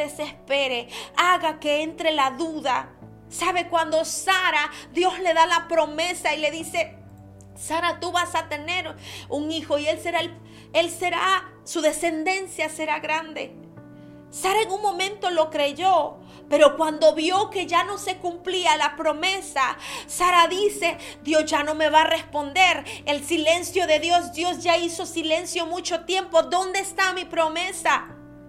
desespere, haga que entre la duda. ¿Sabe? Cuando Sara, Dios le da la promesa y le dice: Sara, tú vas a tener un hijo y su descendencia será grande. Sara en un momento lo creyó, pero cuando vio que ya no se cumplía la promesa, Sara dice: Dios ya no me va a responder. El silencio de Dios ya hizo silencio mucho tiempo. ¿Dónde está mi promesa?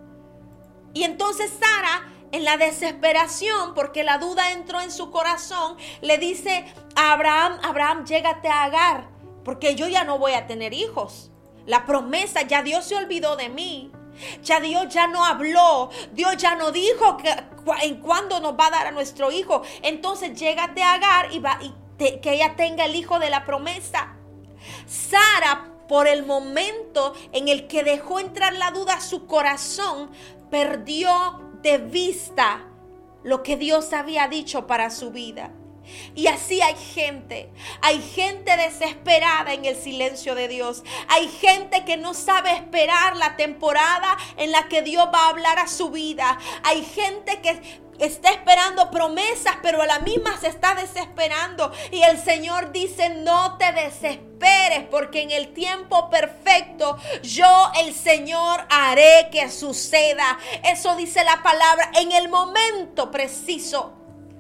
Y entonces Sara, en la desesperación, porque la duda entró en su corazón, le dice a Abraham, llégate a Agar, porque yo ya no voy a tener hijos. La promesa, ya Dios se olvidó de mí. Ya Dios ya no habló. Dios ya no dijo en cuándo nos va a dar a nuestro hijo. Entonces llégate a Agar que ella tenga el hijo de la promesa. Sara, por el momento en el que dejó entrar la duda a su corazón, perdió de vista lo que Dios había dicho para su vida. Y así hay gente desesperada en el silencio de Dios. Hay gente que no sabe esperar la temporada en la que Dios va a hablar a su vida. Hay gente que está esperando promesas, pero a la misma se está desesperando. Y el Señor dice: no te desesperes, porque en el tiempo perfecto yo, el Señor, haré que suceda. Eso dice la palabra: en el momento preciso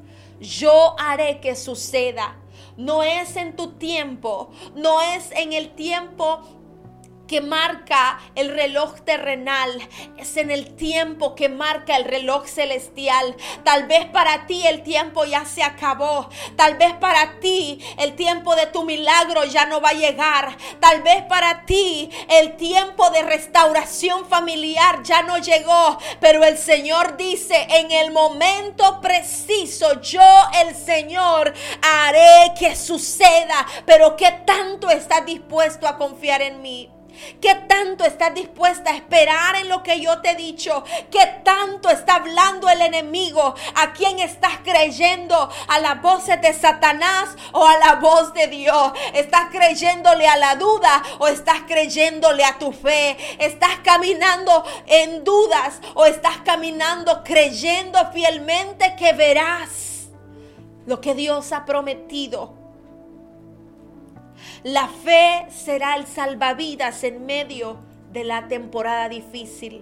yo haré que suceda. No es en tu tiempo, no es en el tiempo que marca el reloj terrenal, es en el tiempo que marca el reloj celestial. Tal vez para ti el tiempo ya se acabó. Tal vez para ti el tiempo de tu milagro ya no va a llegar. Tal vez para ti el tiempo de restauración familiar ya no llegó. Pero el Señor dice: en el momento preciso yo, el Señor, haré que suceda. Pero ¿qué tanto estás dispuesto a confiar en mí? ¿Qué tanto estás dispuesta a esperar en lo que yo te he dicho? ¿Qué tanto está hablando el enemigo? ¿A quién estás creyendo? ¿A las voces de Satanás o a la voz de Dios? ¿Estás creyéndole a la duda o estás creyéndole a tu fe? ¿Estás caminando en dudas o estás caminando creyendo fielmente que verás lo que Dios ha prometido? La fe será el salvavidas en medio de la temporada difícil.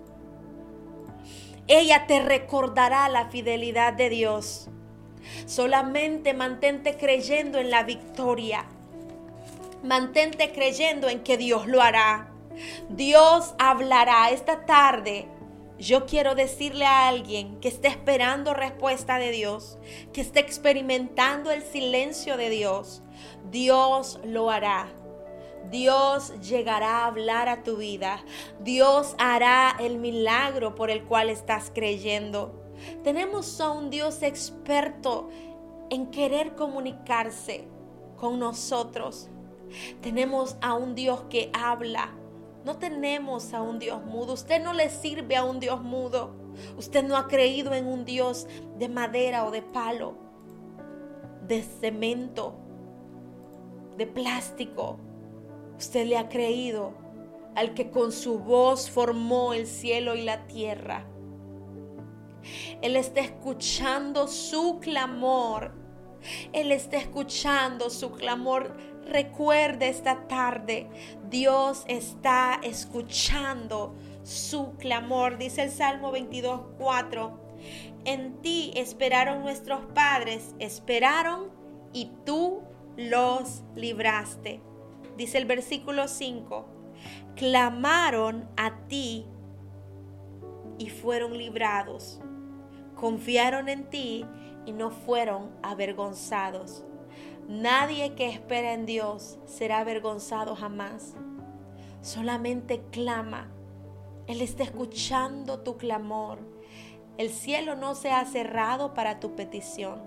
Ella te recordará la fidelidad de Dios. Solamente mantente creyendo en la victoria. Mantente creyendo en que Dios lo hará. Dios hablará. Esta tarde yo quiero decirle a alguien que esté esperando respuesta de Dios, que esté experimentando el silencio de Dios: Dios lo hará. Dios llegará a hablar a tu vida. Dios hará el milagro por el cual estás creyendo. Tenemos a un Dios experto en querer comunicarse con nosotros. Tenemos a un Dios que habla. No tenemos a un Dios mudo. Usted no le sirve a un Dios mudo. Usted no ha creído en un Dios de madera o de palo, de cemento, de plástico. Usted le ha creído al que con su voz formó el cielo y la tierra. Él está escuchando su clamor. Él está escuchando su clamor. Recuerde esta tarde, Dios está escuchando su clamor. Dice el Salmo 22:4: en ti esperaron nuestros padres, esperaron y tú los libraste. Dice el versículo 5: clamaron a ti y fueron librados. Confiaron en ti y no fueron avergonzados. Nadie que espera en Dios será avergonzado jamás. Solamente clama. Él está escuchando tu clamor. El cielo no se ha cerrado para tu petición.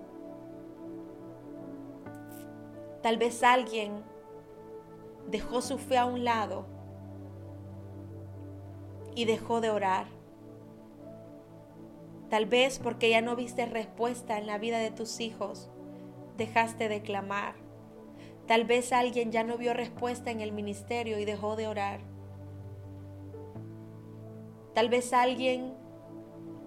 Tal vez alguien dejó su fe a un lado y dejó de orar. Tal vez porque ya no viste respuesta en la vida de tus hijos, dejaste de clamar. Tal vez alguien ya no vio respuesta en el ministerio y dejó de orar. Tal vez alguien